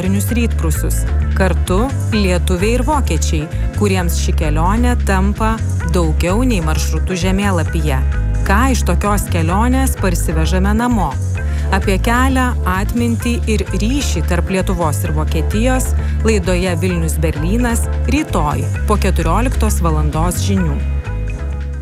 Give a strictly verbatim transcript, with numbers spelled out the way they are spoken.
istorinius rytprūsius. Kartu lietuviai ir vokiečiai, kuriems ši kelionė tampa daugiau nei maršrutų žemėlapyje. Ką iš tokios kelionės parsivežame namo? Apie kelią, atmintį ir ryšį tarp Lietuvos ir Vokietijos laidoje Vilnius Berlynas rytoj po keturioliktos valandos žinių.